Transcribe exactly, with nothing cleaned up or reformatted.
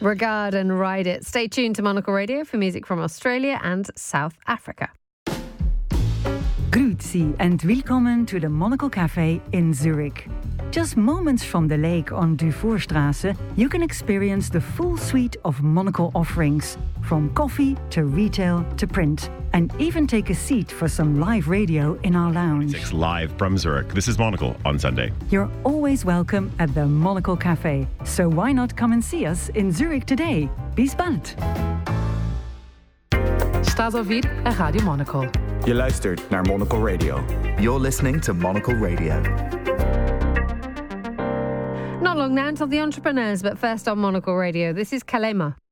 Regard and Ride It. Stay tuned to Monocle Radio for music from Australia and South Africa. Grüezi and welcome to the Monocle Cafe in Zurich. Just moments from the lake on Dufourstrasse, you can experience the full suite of Monocle offerings, from coffee to retail to print, and even take a seat for some live radio in our lounge. Live from Zurich. This is Monocle on Sunday. You're always welcome at the Monocle Cafe, so why not come and see us in Zurich today? Bis bald! Estás a ouvir a Rádio Monocle. Je luistert naar Monocle Radio. You're listening to Monocle Radio. Not long now until the entrepreneurs, but first on Monocle Radio, this is Kalema.